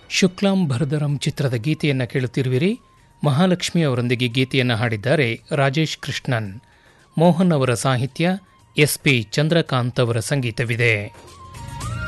ಶುಕ್ಲಾಂ ಭರದರಂ ಚಿತ್ರದ ಗೀತೆಯನ್ನು ಕೇಳುತ್ತಿರುವಿರಿ. ಮಹಾಲಕ್ಷ್ಮಿ ಅವರೊಂದಿಗೆ ಗೀತೆಯನ್ನು ಹಾಡಿದ್ದಾರೆ ರಾಜೇಶ್ ಕೃಷ್ಣನ್. ಮೋಹನ್ ಅವರ ಸಾಹಿತ್ಯ, ಎಸ್ ಪಿ ಚಂದ್ರಕಾಂತ್ ಅವರ ಸಂಗೀತವಿದೆ.